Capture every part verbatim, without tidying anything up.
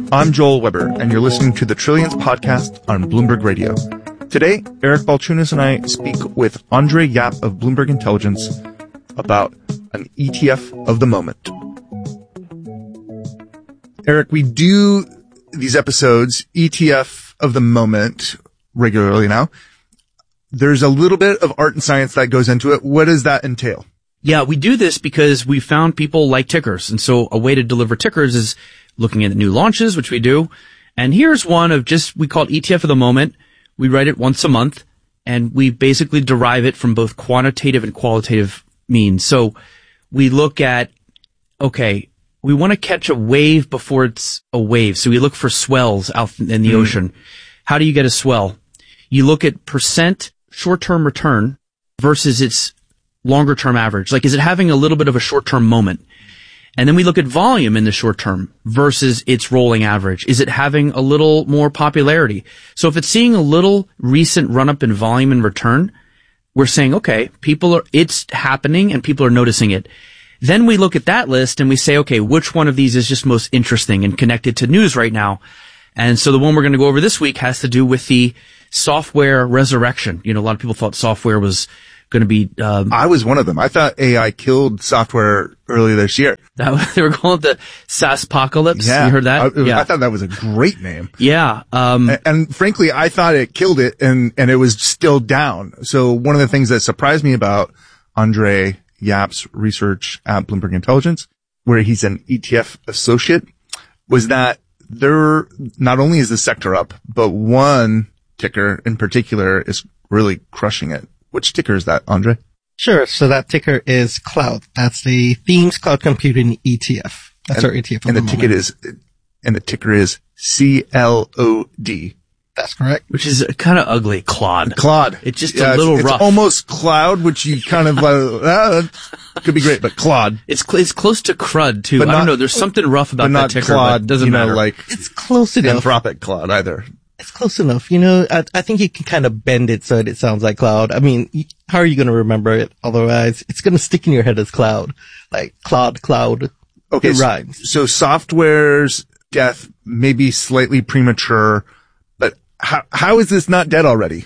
I'm Joel Weber, and you're listening to the Trillions podcast on Bloomberg Radio. Today, Eric Balchunas and I speak with Andre Yap of Bloomberg Intelligence about an E T F of the moment. Eric, we do these episodes, E T F of the moment, regularly now. There's a little bit of art and science that goes into it. What does that entail? Yeah, we do this because we found people like tickers. And so a way to deliver tickers is looking at new launches, which we do. And here's one of just, we call it E T F of the moment. We write it once a month, and we basically derive it from both quantitative and qualitative means. So we look at, okay, we want to catch a wave before it's a wave. So we look for swells out in the mm. ocean. How do you get a swell? You look at percent short-term return versus its longer-term average. Like, is it having a little bit of a short-term moment? And then we look at volume in the short term versus its rolling average. Is it having a little more popularity? So if it's seeing a little recent run-up in volume and return, we're saying, okay, people are, it's happening and people are noticing it. Then we look at that list and we say, okay, which one of these is just most interesting and connected to news right now? And so the one we're going to go over this week has to do with the software resurrection. You know, a lot of people thought software was going to be, um, I was one of them. I thought A I killed software earlier this year. That, they were calling it the SaaSpocalypse. Yeah. You heard that? I, yeah. I thought that was a great name. Yeah. Um, and, and frankly, I thought it killed it and, and it was still down. So one of the things that surprised me about Andre Yap's research at Bloomberg Intelligence, where he's an E T F associate, was that there, not only is the sector up, but one ticker in particular is really crushing it. Which ticker is that, Andre? Sure. So that ticker is Cloud. That's the Themes Cloud Computing E T F. That's and, our E T F. And the, the ticket is, and the ticker is C L O D. That's correct. Which is kind of ugly. Claude. Claude. It's just yeah, a little it's, rough. It's almost cloud, which you kind of, uh, uh, could be great, but Claude. It's cl- it's close to crud too. But I not, don't know. There's something rough about but that not ticker, Claude, but it doesn't you matter. know, like it's close enough. Anthropic Claude either. It's close enough. You know, I, I think you can kind of bend it so that it sounds like Cloud. I mean, how are you going to remember it? Otherwise, it's going to stick in your head as Cloud. Like Cloud, Cloud. Okay. It rhymes. So, so software's death may be slightly premature, but how, how is this not dead already?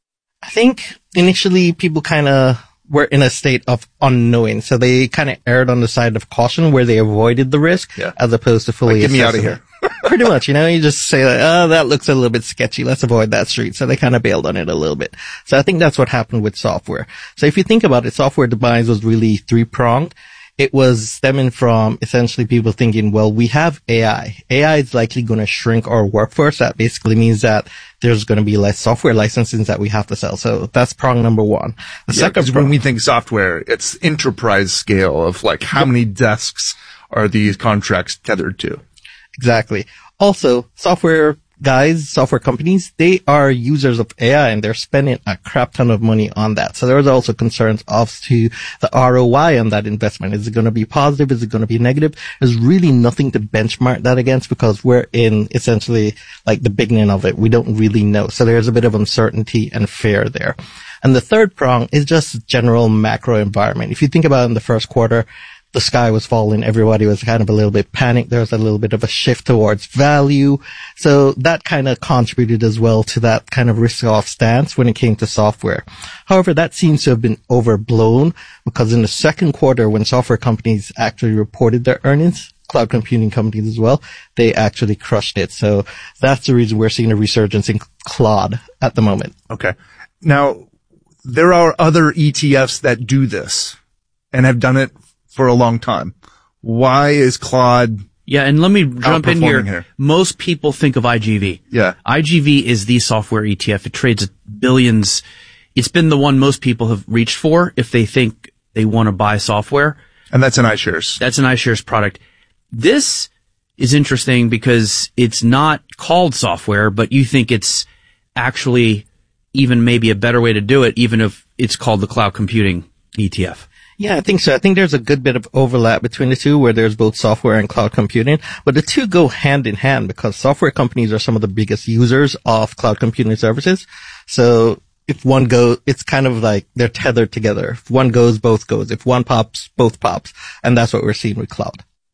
I think initially people kind of were in a state of unknowing. So they kind of erred on the side of caution where they avoided the risk yeah. as opposed to fully like, get me out of assessing here. Pretty much, you know, you just say, like, oh, that looks a little bit sketchy. Let's avoid that street. So they kind of bailed on it a little bit. So I think that's what happened with software. So if you think about it, software demise was really three-pronged. It was stemming from essentially people thinking, well, we have A I. A I is likely going to shrink our workforce. That basically means that there's going to be less software licenses that we have to sell. So that's prong number one. The yeah, second prong, when we think software, it's enterprise scale of like how many desks are these contracts tethered to? Exactly. Also, software guys, software companies, they are users of A I and they're spending a crap ton of money on that. So there's also concerns as to the R O I on that investment. Is it going to be positive? Is it going to be negative? There's really nothing to benchmark that against because we're in essentially like the beginning of it. We don't really know. So there's a bit of uncertainty and fear there. And the third prong is just general macro environment. If you think about it in the first quarter, the sky was falling. Everybody was kind of a little bit panicked. There was a little bit of a shift towards value. So that kind of contributed as well to that kind of risk-off stance when it came to software. However, that seems to have been overblown because in the second quarter, when software companies actually reported their earnings, cloud computing companies as well, they actually crushed it. So that's the reason we're seeing a resurgence in Claude at the moment. Okay. Now, there are other E T Fs that do this and have done it for a long time. Why is Claude Yeah, and let me jump in here. here. Most people think of I G V. Yeah. I G V is the software E T F. It trades at billions. It's been the one most people have reached for if they think they want to buy software. And that's an iShares. That's an iShares product. This is interesting because it's not called software, but you think it's actually even maybe a better way to do it, even if it's called the cloud computing E T F. Yeah, I think so. I think there's a good bit of overlap between the two where there's both software and cloud computing, but the two go hand in hand because software companies are some of the biggest users of cloud computing services. So if one goes, it's kind of like they're tethered together. If one goes, both goes. If one pops, both pops. And that's what we're seeing with cloud.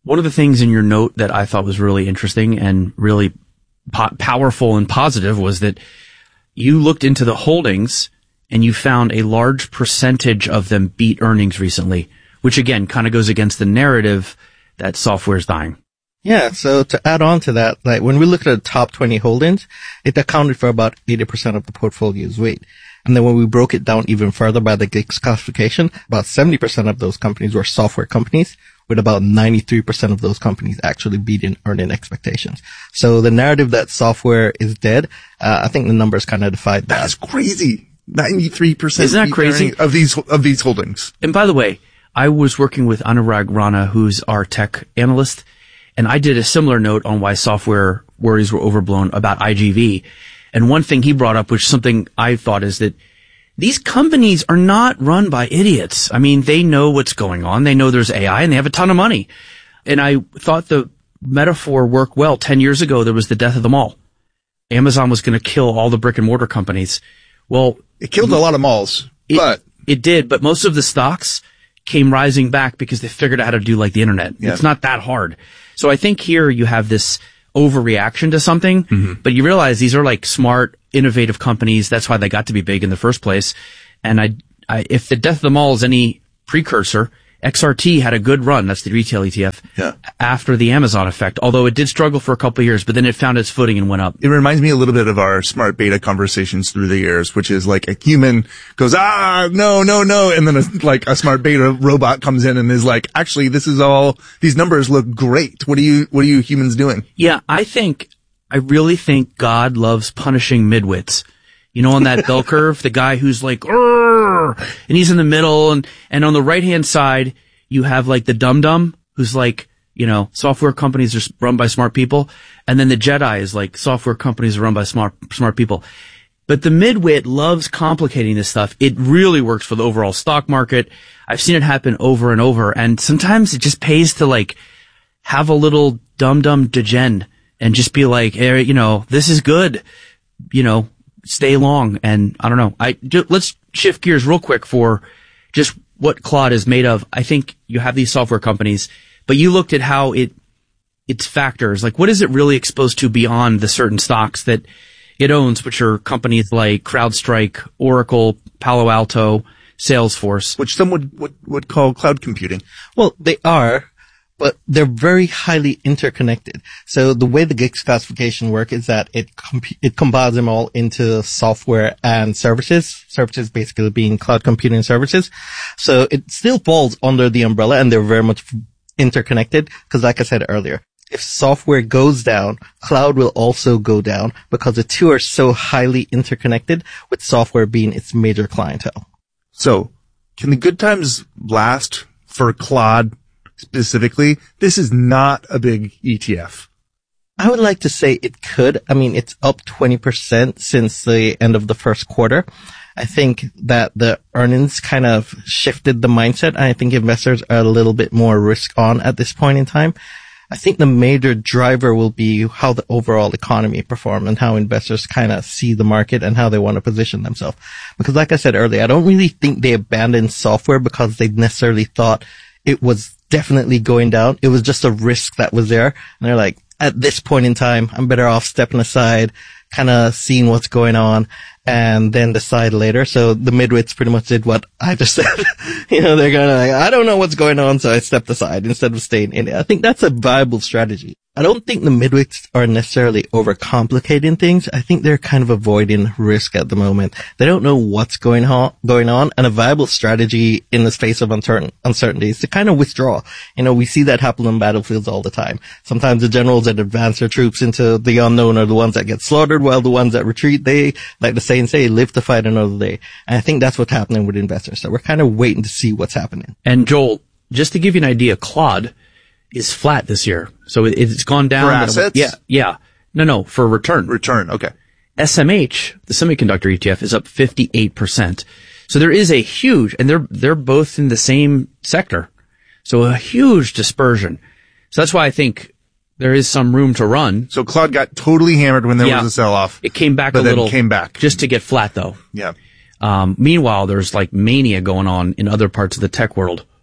One of the things in your note that I thought was really interesting and really po- powerful and positive was that you looked into the holdings and you found a large percentage of them beat earnings recently, which again kind of goes against the narrative that software is dying. Yeah, so to add on to that, like when we look at the top twenty holdings, it accounted for about eighty percent of the portfolio's weight. And then when we broke it down even further by the GICS classification, about seventy percent of those companies were software companies, with about ninety-three percent of those companies actually beating earning expectations. So the narrative that software is dead, uh, I think the numbers kind of defied that. That's crazy. ninety-three percent Isn't that crazy? of these, of these holdings. And by the way, I was working with Anurag Rana, who's our tech analyst, and I did a similar note on why software worries were overblown about I G V. And one thing he brought up, which is something I thought, is that these companies are not run by idiots. I mean, they know what's going on. They know there's A I and they have a ton of money. And I thought the metaphor worked well. Ten years ago, there was the death of them all. Amazon was going to kill all the brick and mortar companies. Well, it killed a lot of malls, it, but it did. But most of the stocks came rising back because they figured out how to do like the internet. Yeah. It's not that hard. So I think here you have this overreaction to something, mm-hmm. but you realize these are like smart, innovative companies. That's why they got to be big in the first place. And I, I if the death of the mall is any precursor, X R T had a good run. That's the retail E T F. Yeah. After the Amazon effect, although it did struggle for a couple of years, but then it found its footing and went up. It reminds me a little bit of our smart beta conversations through the years, which is like a human goes, ah, no, no, no. And then a, like a smart beta robot comes in and is like, actually, this is all, these numbers look great. What are you, what are you humans doing? Yeah. I think, I really think God loves punishing midwits. You know, on that bell curve, the guy who's like, Urgh! And he's in the middle, and, and on the right-hand side, you have like the dum-dum, who's like, you know, software companies are run by smart people, and then the Jedi is like, software companies are run by smart, smart people. But the midwit loves complicating this stuff. It really works for the overall stock market. I've seen it happen over and over, and sometimes it just pays to like, have a little dum-dum degen, and just be like, hey, you know, this is good, you know, stay long. And I don't know. I let's shift gears real quick for just what Claude is made of. I think you have these software companies, but you looked at how it its factors, like what is it really exposed to beyond the certain stocks that it owns, which are companies like CrowdStrike, Oracle, Palo Alto, Salesforce, which some would would, would call cloud computing. Well, they are. But they're very highly interconnected. So the way the GICS classification work is that it comp- it combines them all into software and services. Services basically being cloud computing services. So it still falls under the umbrella, and they're very much interconnected. Because, like I said earlier, if software goes down, cloud will also go down because the two are so highly interconnected, with software being its major clientele. So, can the good times last for Claude? Specifically, this is not a big E T F. I would like to say it could. I mean, it's up twenty percent since the end of the first quarter. I think that the earnings kind of shifted the mindset. I think investors are a little bit more risk on at this point in time. I think the major driver will be how the overall economy performs and how investors kind of see the market and how they want to position themselves. Because like I said earlier, I don't really think they abandoned software because they necessarily thought it was definitely going down. It was just a risk that was there. And they're like, at this point in time, I'm better off stepping aside, kind of seeing what's going on, and then decide later. So the midwits pretty much did what I just said. You know, they're going to like, I don't know what's going on, so I stepped aside instead of staying in it. I think that's a viable strategy. I don't think the midwits are necessarily overcomplicating things. I think they're kind of avoiding risk at the moment. They don't know what's going on, going on, and a viable strategy in the face of uncertain, uncertainty is to kind of withdraw. You know, we see that happen on battlefields all the time. Sometimes the generals that advance their troops into the unknown are the ones that get slaughtered, while the ones that retreat, they, like the saying say, live to fight another day. And I think that's what's happening with investors. So we're kind of waiting to see what's happening. And Joel, just to give you an idea, Claude is flat this year. So it, it's gone down. For assets? Yeah, yeah. No, no, for return. Return, okay. S M H, the semiconductor E T F, is up fifty-eight percent. So there is a huge, and they're, they're both in the same sector. So a huge dispersion. So that's why I think there is some room to run. So Claude got totally hammered when there yeah. was a sell-off. It came back but a then little. came back. Just to get flat though. Yeah. Um, meanwhile, there's like mania going on in other parts of the tech world.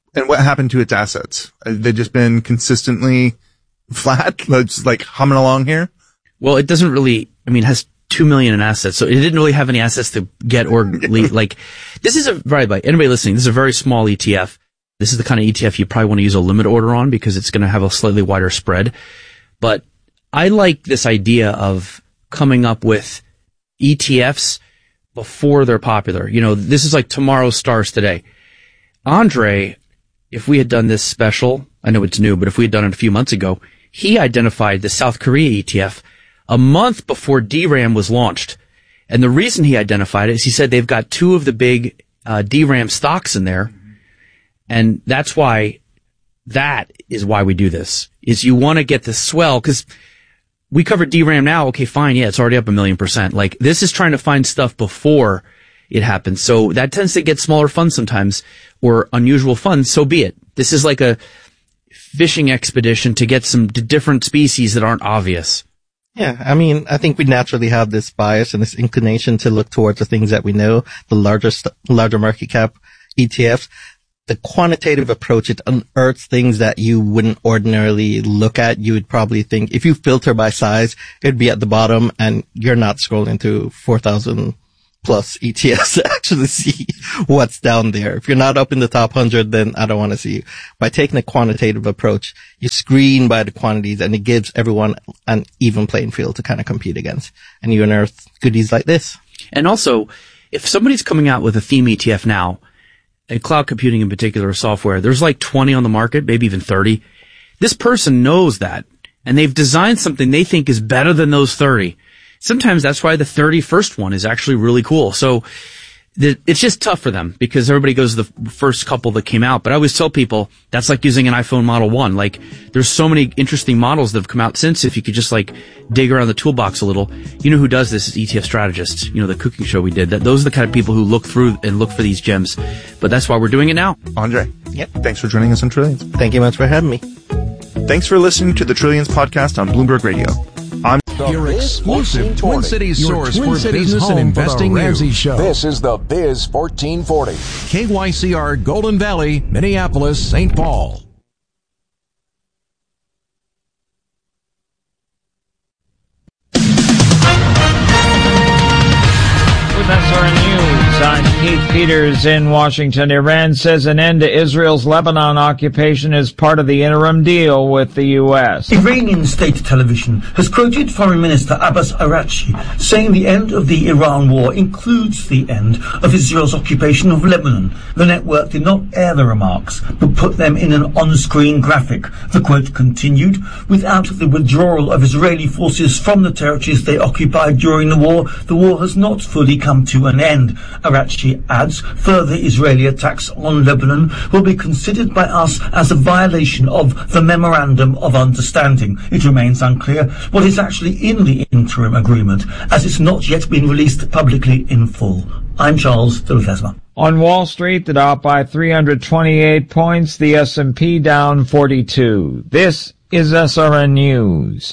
And what happened to its assets? They've just been consistently flat, just like humming along here? Well, it doesn't really, I mean, it has two million in assets, so it didn't really have any assets to get or leave. Like, this is a, right, by anybody listening, this is a very small E T F. This is the kind of E T F you probably want to use a limit order on because it's going to have a slightly wider spread. But I like this idea of coming up with E T Fs before they're popular. You know, this is like tomorrow's stars today. Andre, if we had done this special, I know it's new, but if we had done it a few months ago, he identified the South Korea E T F a month before D RAM was launched. And the reason he identified it is he said they've got two of the big uh, D RAM stocks in there. And that's why, that is why we do this, is you want to get the swell, because we covered D RAM now. Okay, fine. Yeah, it's already up a million percent. Like, this is trying to find stuff before it happens. So that tends to get smaller funds sometimes, or unusual funds. So be it. This is like a fishing expedition to get some different species that aren't obvious. Yeah, I mean, I think we naturally have this bias and this inclination to look towards the things that we know, the larger, larger market cap E T Fs. The quantitative approach, it unearths things that you wouldn't ordinarily look at. You would probably think, if you filter by size, it'd be at the bottom, and you're not scrolling through four thousand plus E T Fs to actually see what's down there. If you're not up in the top one hundred, then I don't want to see you. By taking a quantitative approach, you screen by the quantities, and it gives everyone an even playing field to kind of compete against. And you unearth goodies like this. And also, if somebody's coming out with a theme E T F now, and cloud computing in particular, software, there's like twenty on the market, maybe even thirty. This person knows that, and they've designed something they think is better than those thirty. Sometimes that's why the thirty-first one is actually really cool. So it's just tough for them because everybody goes to the first couple that came out. But I always tell people that's like using an iPhone Model one. Like, there's so many interesting models that have come out since. If you could just like dig around the toolbox a little, you know who does this is E T F Strategists. You know, the cooking show we did. That those are the kind of people who look through and look for these gems. But that's why we're doing it now. Andre, yep. Thanks for joining us on Trillions. Thank you much for having me. Thanks for listening to the Trillions podcast on Bloomberg Radio. I'm your exclusive Twin Cities source Twin for Cities business and investing Ramsey news. Show. This is the Biz fourteen forty. K Y C R Golden Valley, Minneapolis, Saint Paul. With S R N News, I'm Keith Peters in Washington. Iran says an end to Israel's Lebanon occupation is part of the interim deal with the U S. Iranian state television has quoted Foreign Minister Abbas Araghchi saying the end of the Iran war includes the end of Israel's occupation of Lebanon. The network did not air the remarks, but put them in an on-screen graphic. The quote continued, without the withdrawal of Israeli forces from the territories they occupied during the war, the war has not fully come to an end. Araghchi adds, further Israeli attacks on Lebanon will be considered by us as a violation of the Memorandum of Understanding. It remains unclear what is actually in the interim agreement, as it's not yet been released publicly in full. I'm Charles de Ledesma. On Wall Street, the Dow by three hundred twenty-eight points, the S and P down forty-two. This is S R N News.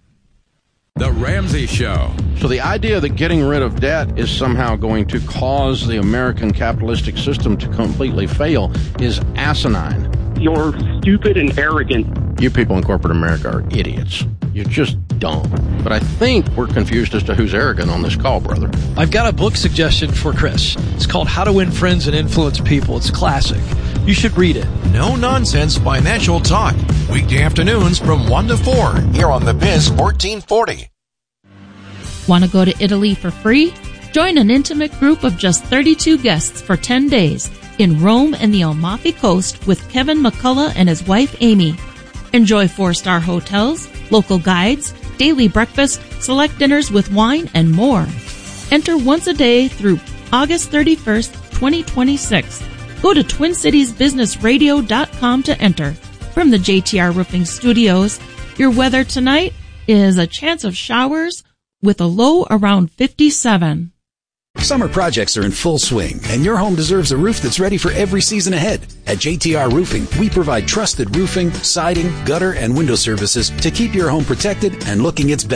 The Ramsey Show. So the idea that getting rid of debt is somehow going to cause the American capitalistic system to completely fail is asinine. You're stupid and arrogant. You people in corporate America are idiots. You're just dumb. But I think we're confused as to who's arrogant on this call, brother. I've got a book suggestion for Chris. It's called How to Win Friends and Influence People. It's classic. You should read it. No nonsense financial talk. Weekday afternoons from one to four here on the Biz fourteen forty. Want to go to Italy for free? Join an intimate group of just thirty-two guests for ten days in Rome and the Amalfi Coast with Kevin McCullough and his wife Amy. Enjoy four-star hotels, local guides, daily breakfast, select dinners with wine, and more. Enter once a day through August thirty-first, twenty twenty-six. Go to twin cities business radio dot com to enter. From the J T R Roofing Studios, your weather tonight is a chance of showers with a low around fifty-seven. Summer projects are in full swing, and your home deserves a roof that's ready for every season ahead. At J T R Roofing, we provide trusted roofing, siding, gutter, and window services to keep your home protected and looking its best.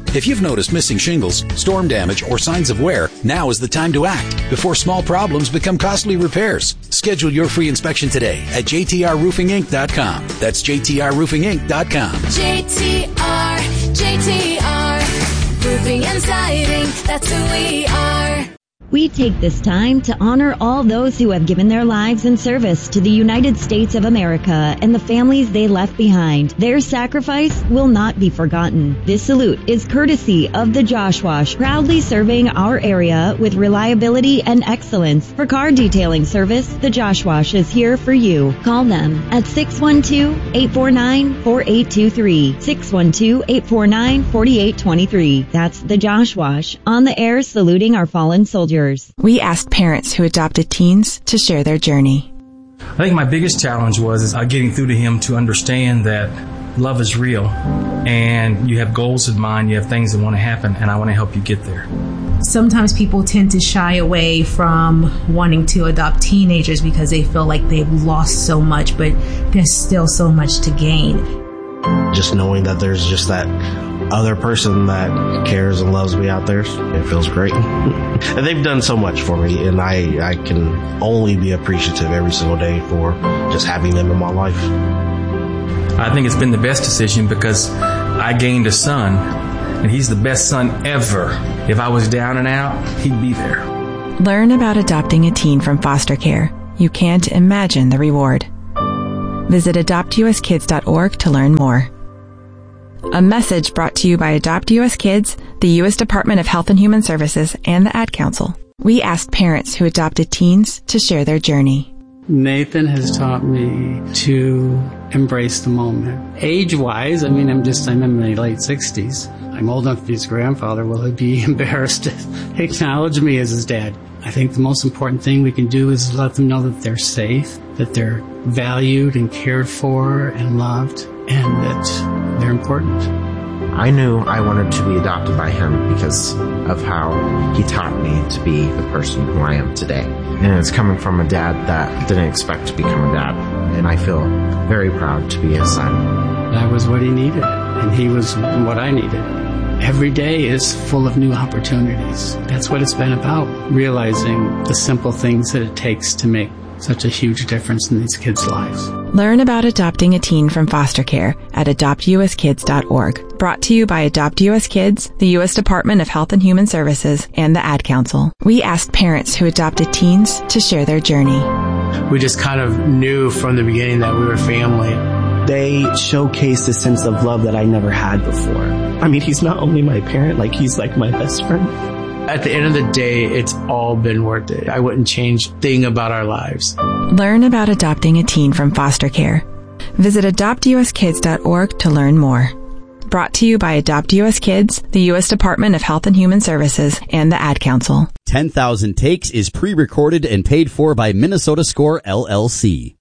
If you've noticed missing shingles, storm damage, or signs of wear, now is the time to act before small problems become costly repairs. Schedule your free inspection today at j t r roofing inc dot com. That's j t r roofing inc dot com. J T R, J T R, Roofing and Siding, that's who we are. We take this time to honor all those who have given their lives in service to the United States of America and the families they left behind. Their sacrifice will not be forgotten. This salute is courtesy of the Josh Wash, proudly serving our area with reliability and excellence. For car detailing service, the Josh Wash is here for you. Call them at six one two, eight four nine, four eight two three, six one two, eight four nine, four eight two three. That's the Josh Wash, on the air saluting our fallen soldiers. We asked parents who adopted teens to share their journey. I think my biggest challenge was uh, getting through to him to understand that love is real and you have goals in mind, you have things that want to happen, and I want to help you get there. Sometimes people tend to shy away from wanting to adopt teenagers because they feel like they've lost so much, but there's still so much to gain. Just knowing that there's just that other person that cares and loves me out there, it feels great. And they've done so much for me, and I, I can only be appreciative every single day for just having them in my life. I think it's been the best decision because I gained a son, and he's the best son ever. If I was down and out, he'd be there. Learn about adopting a teen from foster care. You can't imagine the reward. Visit adopt u s kids dot org to learn more. A message brought to you by Adopt U S Kids, the U S Department of Health and Human Services, and the Ad Council. We asked parents who adopted teens to share their journey. Nathan has taught me to embrace the moment. Age-wise, I mean, I'm just, I'm in my late sixties. I'm old enough to be his grandfather. Will he be embarrassed to acknowledge me as his dad? I think the most important thing we can do is let them know that they're safe, that they're valued and cared for and loved, and that they're important. I knew I wanted to be adopted by him because of how he taught me to be the person who I am today. And it's coming from a dad that didn't expect to become a dad. And I feel very proud to be his son. I was what he needed, and he was what I needed. Every day is full of new opportunities. That's what it's been about, realizing the simple things that it takes to make such a huge difference in these kids' lives. Learn about adopting a teen from foster care at adopt u s kids dot org. Brought to you by Adopt U S Kids, the U S Department of Health and Human Services, and the Ad Council. We asked parents who adopted teens to share their journey. We just kind of knew from the beginning that we were family. They showcased a sense of love that I never had before. I mean, he's not only my parent, like he's like my best friend. At the end of the day, it's all been worth it. I wouldn't change a thing about our lives. Learn about adopting a teen from foster care. Visit adopt u s kids dot org to learn more. Brought to you by Adopt U S Kids, the U S Department of Health and Human Services, and the Ad Council. ten thousand Takes is pre-recorded and paid for by Minnesota Score L L C.